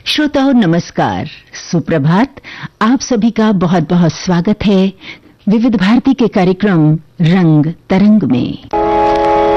श्रोताओं नमस्कार, सुप्रभात। आप सभी का बहुत बहुत स्वागत है विविध भारती के कार्यक्रम रंग तरंग में।